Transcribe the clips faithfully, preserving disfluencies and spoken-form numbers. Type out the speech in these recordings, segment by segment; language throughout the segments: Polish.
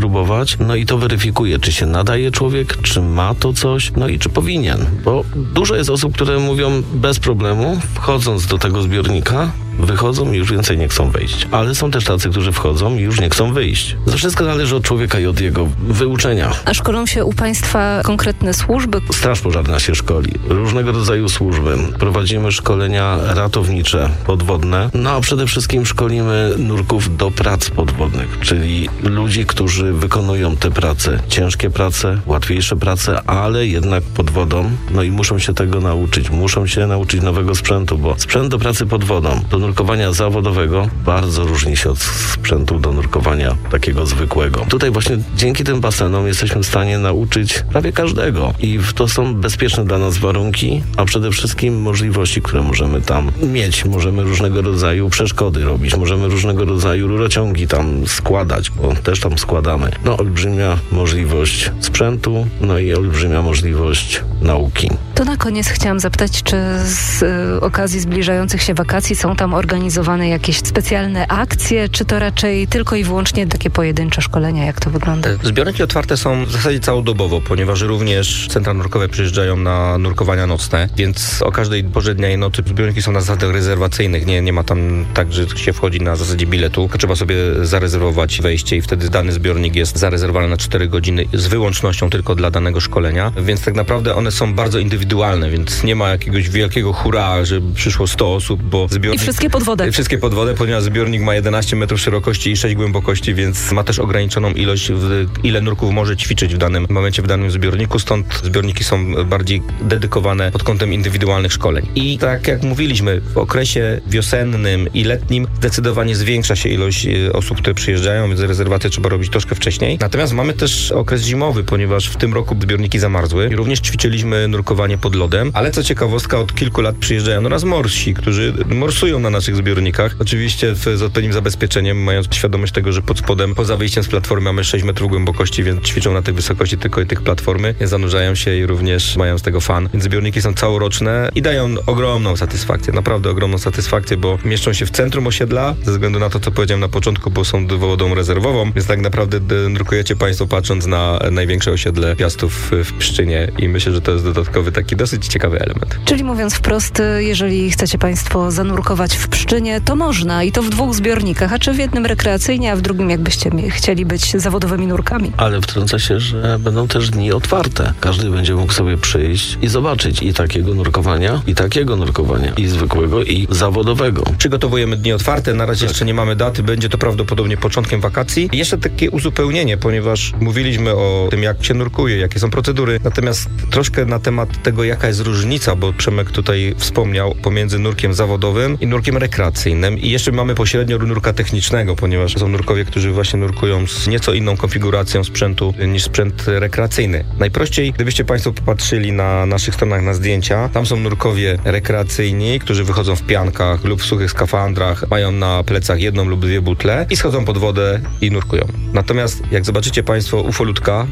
spróbować, no i to weryfikuje, czy się nadaje człowiek, czy ma to coś, no i czy powinien, bo dużo jest osób, które mówią bez problemu, wchodząc do tego zbiornika, wychodzą i już więcej nie chcą wyjść. Ale są też tacy, którzy wchodzą i już nie chcą wyjść. To wszystko zależy od człowieka i od jego wyuczenia. A szkolą się u Państwa konkretne służby? Straż Pożarna się szkoli. Różnego rodzaju służby. Prowadzimy szkolenia ratownicze, podwodne. No a przede wszystkim szkolimy nurków do prac podwodnych, czyli ludzi, którzy wykonują te prace. Ciężkie prace, łatwiejsze prace, ale jednak pod wodą. No i muszą się tego nauczyć. Muszą się nauczyć nowego sprzętu, bo sprzęt do pracy pod wodą, do nurkowania zawodowego bardzo różni się od sprzętu do nurkowania takiego zwykłego. Tutaj właśnie dzięki tym basenom jesteśmy w stanie nauczyć prawie każdego i to są bezpieczne dla nas warunki, a przede wszystkim możliwości, które możemy tam mieć. Możemy różnego rodzaju przeszkody robić, możemy różnego rodzaju rurociągi tam składać, bo też tam składamy. No olbrzymia możliwość sprzętu, no i olbrzymia możliwość nauki. To na koniec chciałam zapytać, czy z y, okazji zbliżających się wakacji są tam organizowane jakieś specjalne akcje, czy to raczej tylko i wyłącznie takie pojedyncze szkolenia? Jak to wygląda? Zbiorniki otwarte są w zasadzie całodobowo, ponieważ również centra nurkowe przyjeżdżają na nurkowania nocne, więc o każdej porze dnia i nocy zbiorniki są na zasadach rezerwacyjnych. Nie, nie ma tam tak, że się wchodzi na zasadzie biletu, tylko trzeba sobie zarezerwować wejście i wtedy dany zbiornik jest zarezerwowany na cztery godziny z wyłącznością tylko dla danego szkolenia, więc tak naprawdę one są bardzo indywidualne, więc nie ma jakiegoś wielkiego hurra, że przyszło sto osób, bo zbiornik... I wszystkie pod wodę. Wszystkie pod wodę, ponieważ zbiornik ma jedenaście metrów szerokości i sześć głębokości, więc ma też ograniczoną ilość, w, ile nurków może ćwiczyć w danym momencie w danym zbiorniku, stąd zbiorniki są bardziej dedykowane pod kątem indywidualnych szkoleń. I tak jak mówiliśmy, w okresie wiosennym i letnim zdecydowanie zwiększa się ilość osób, które przyjeżdżają, więc rezerwację trzeba robić troszkę wcześniej. Natomiast mamy też okres zimowy, ponieważ w tym roku zbiorniki zamarzły i również ćwiczyliśmy nurkowanie pod lodem, ale co ciekawostka, od kilku lat przyjeżdżają do nas morsi, którzy morsują na naszych zbiornikach. Oczywiście w, z odpowiednim zabezpieczeniem, mając świadomość tego, że pod spodem, poza wyjściem z platformy mamy sześć metrów głębokości, więc ćwiczą na tej wysokości tylko i tych platformy, zanurzają się i również mają z tego fan. Więc zbiorniki są całoroczne i dają ogromną satysfakcję, naprawdę ogromną satysfakcję, bo mieszczą się w centrum osiedla, ze względu na to, co powiedziałem na początku, bo są wodą rezerwową, więc tak naprawdę nurkujecie Państwo patrząc na największe osiedle Piastów w Pszczynie i myślę, że to jest dodatkowy taki dosyć ciekawy element. Czyli mówiąc wprost, jeżeli chcecie Państwo zanurkować w Pszczynie, to można i to w dwóch zbiornikach, a czy w jednym rekreacyjnie, a w drugim jakbyście chcieli być zawodowymi nurkami. Ale wtrąca się, że będą też dni otwarte. Każdy będzie mógł sobie przyjść i zobaczyć i takiego nurkowania, i takiego nurkowania, i zwykłego, i zawodowego. Przygotowujemy dni otwarte, na razie tak. Jeszcze nie mamy daty, będzie to prawdopodobnie początkiem wakacji. I jeszcze takie uzupełnienie, ponieważ mówiliśmy o tym, jak się nurkuje, jakie są procedury, natomiast troszkę na temat tego, jaka jest różnica, bo Przemek tutaj wspomniał, pomiędzy nurkiem zawodowym i nurkiem rekreacyjnym. I jeszcze mamy pośrednio nurka technicznego, ponieważ są nurkowie, którzy właśnie nurkują z nieco inną konfiguracją sprzętu niż sprzęt rekreacyjny. Najprościej, gdybyście Państwo popatrzyli na naszych stronach na zdjęcia, tam są nurkowie rekreacyjni, którzy wychodzą w piankach lub w suchych skafandrach, mają na plecach jedną lub dwie butle i schodzą pod wodę i nurkują. Natomiast jak zobaczycie Państwo ufolutka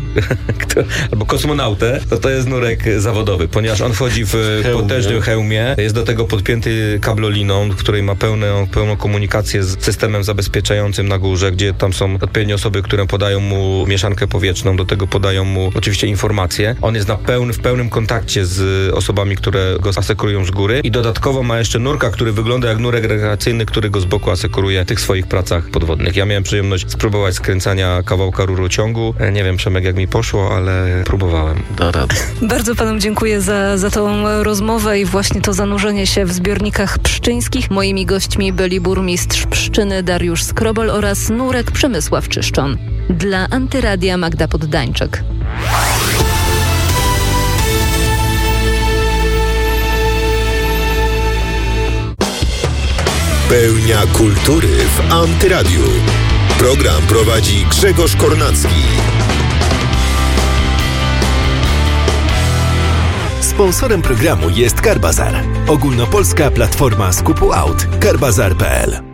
albo kosmonautę, to to jest nurek zawodowy, ponieważ on wchodzi w Hełmie. potężnym hełmie, jest do tego podpięty kabloliną, w której ma pełną, pełną komunikację z systemem zabezpieczającym na górze, gdzie tam są odpowiednie osoby, które podają mu mieszankę powietrzną, do tego podają mu oczywiście informacje. On jest na pełny, w pełnym kontakcie z osobami, które go asekurują z góry i dodatkowo ma jeszcze nurka, który wygląda jak nurek rekreacyjny, który go z boku asekuruje w tych swoich pracach podwodnych. Ja miałem przyjemność spróbować skręcania kawałka rurociągu. Nie wiem, Przemek, jak mi poszło, ale próbowałem. Da radę. Bardzo Panom dziękuję za, za tą rozmowę i właśnie to zanurzenie się w zbiornikach pszczyńskich. Moimi gośćmi byli burmistrz Pszczyny Dariusz Skrobol oraz nurek Przemysław Czyszczon. Dla Antyradia Magda Poddańczyk. Pełnia kultury w Antyradiu. Program prowadzi Grzegorz Kornacki. Sponsorem programu jest Carbazar, ogólnopolska platforma skupu aut. Carbazar kropka p l.